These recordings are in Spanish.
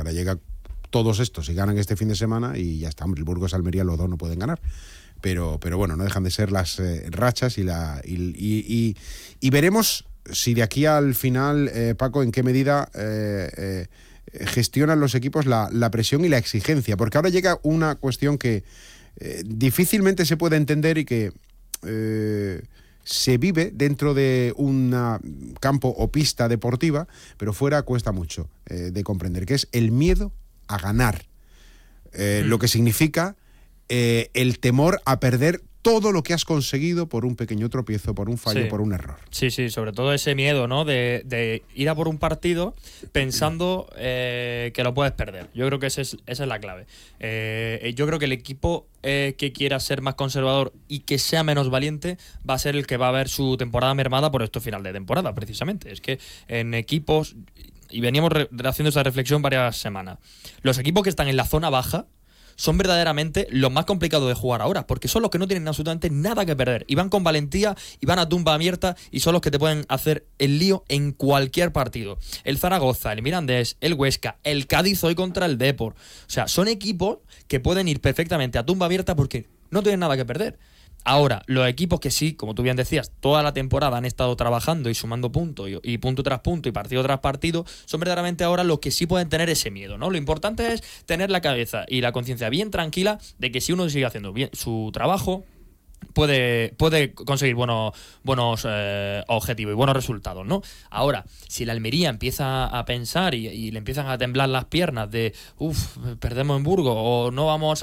ahora llega todos estos y ganan este fin de semana y ya está. Hombre, el Burgos Almería los dos no pueden ganar. Pero bueno, no dejan de ser las rachas y veremos si de aquí al final, Paco, en qué medida gestionan los equipos la presión y la exigencia. Porque ahora llega una cuestión que difícilmente se puede entender y que se vive dentro de un campo o pista deportiva, pero fuera cuesta mucho de comprender, que es el miedo a ganar. Lo que significa el temor a perder todo lo que has conseguido por un pequeño tropiezo, por un fallo, por un error. Sí, sobre todo ese miedo, ¿no? De ir a por un partido pensando que lo puedes perder. Yo creo que esa es la clave. Yo creo que el equipo que quiera ser más conservador y que sea menos valiente va a ser el que va a ver su temporada mermada por esto final de temporada, precisamente. Es que en equipos, y veníamos haciendo esa reflexión varias semanas, los equipos que están en la zona baja son verdaderamente los más complicados de jugar ahora, porque son los que no tienen absolutamente nada que perder. Y van con valentía, y van a tumba abierta, y son los que te pueden hacer el lío en cualquier partido. El Zaragoza, el Mirandés, el Huesca, el Cádiz hoy contra el Depor. O sea, son equipos que pueden ir perfectamente a tumba abierta porque no tienen nada que perder. Ahora, los equipos que sí, como tú bien decías, toda la temporada han estado trabajando y sumando puntos y punto tras punto y partido tras partido, son verdaderamente ahora los que sí pueden tener ese miedo, ¿no? Lo importante es tener la cabeza y la conciencia bien tranquila de que si uno sigue haciendo bien su trabajo, puede conseguir buenos objetivos y buenos resultados, ¿no? Ahora, si el Almería empieza a pensar y le empiezan a temblar las piernas de perdemos en Burgos o no vamos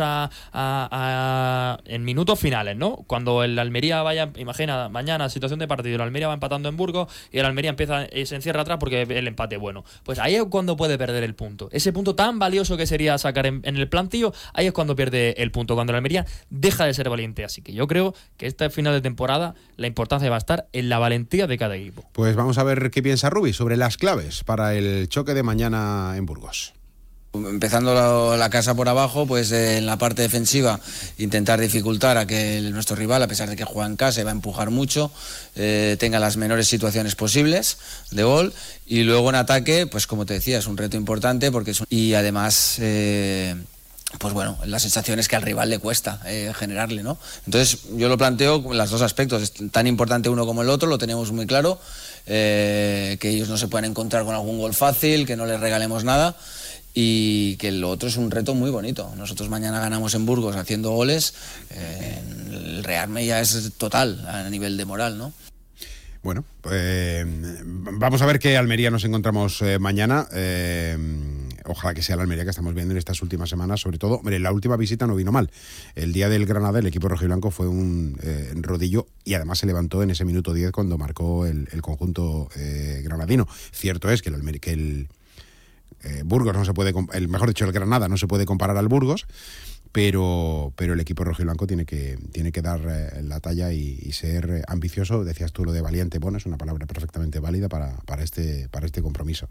en minutos finales, ¿no? Cuando el Almería vaya, imagina, mañana situación de partido, el Almería va empatando en Burgos y el Almería se encierra atrás porque el empate es bueno. Pues ahí es cuando puede perder el punto. Ese punto tan valioso que sería sacar en el plantillo, ahí es cuando pierde el punto, cuando el Almería deja de ser valiente. Así que yo creo que este final de temporada la importancia va a estar en la valentía de cada equipo. Pues vamos a ver qué piensa Rubi sobre las claves para el choque de mañana en Burgos. Empezando la casa por abajo, pues en la parte defensiva intentar dificultar a que nuestro rival, a pesar de que juega en casa y va a empujar mucho, tenga las menores situaciones posibles de gol, y luego en ataque, pues como te decía, es un reto importante porque y además pues bueno, la sensación es que al rival le cuesta generarle, ¿no? Entonces yo lo planteo en los dos aspectos, es tan importante uno como el otro, lo tenemos muy claro, que ellos no se puedan encontrar con algún gol fácil, que no les regalemos nada, y que lo otro es un reto muy bonito. Nosotros mañana ganamos en Burgos haciendo goles, el rearme ya es total a nivel de moral, ¿no? Bueno, vamos a ver qué Almería nos encontramos mañana. Ojalá que sea la Almería que estamos viendo en estas últimas semanas, sobre todo. Hombre, la última visita no vino mal. El día del Granada, el equipo rojiblanco fue un rodillo y además se levantó en ese minuto 10 cuando marcó el conjunto granadino. Cierto es que el Burgos no se puede, mejor dicho, el Granada no se puede comparar al Burgos, pero el equipo rojiblanco tiene que dar la talla y ser ambicioso. Decías tú lo de valiente, bueno, es una palabra perfectamente válida para este compromiso.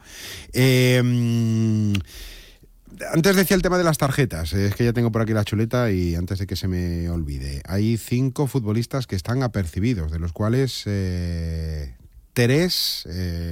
Antes decía el tema de las tarjetas, es que ya tengo por aquí la chuleta y antes de que se me olvide, hay 5 futbolistas que están apercibidos, de los cuales 3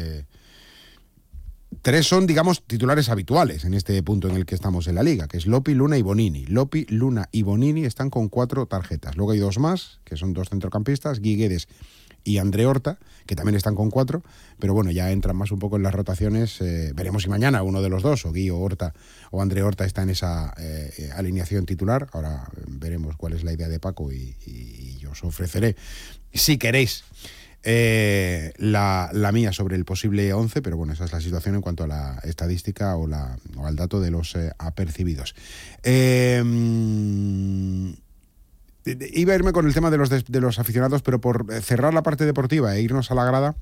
son, digamos, titulares habituales en este punto en el que estamos en la liga, que es Lopi, Luna y Bonini. Lopi, Luna y Bonini están con 4 tarjetas. Luego hay 2 más, que son 2 centrocampistas, Guiguedes y André Horta, que también están con 4, pero bueno, ya entran más un poco en las rotaciones. Veremos si mañana uno de los dos, o Gui o Horta, o André Horta, está en esa alineación titular. Ahora veremos cuál es la idea de Paco y yo os ofreceré, si queréis, la mía sobre el posible 11, pero bueno, esa es la situación en cuanto a la estadística o al dato de los apercibidos. Iba a irme con el tema de los aficionados, pero por cerrar la parte deportiva e irnos a la grada,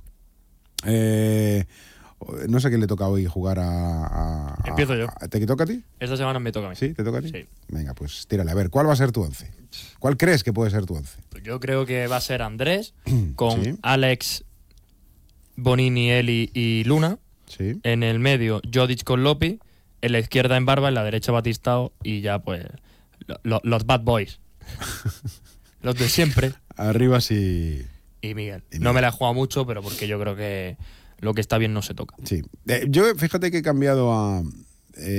no sé qué le toca hoy jugar a Empiezo yo. ¿Te toca a ti? Esta semana me toca a mí. ¿Sí? ¿Te toca a ti? Sí. Venga, pues tírale. A ver, ¿cuál va a ser tu 11? ¿Cuál crees que puede ser tu 11? Pues yo creo que va a ser Andrés con Sí. Alex, Bonini, Eli y Luna. Sí. En el medio, Jodic con Lopi. En la izquierda en Barba, en la derecha Batistao. Y ya pues los bad boys. Los de siempre. Arriba sí. Y Miguel. No me la he jugado mucho, pero porque yo creo que lo que está bien no se toca. Sí. Yo fíjate que he cambiado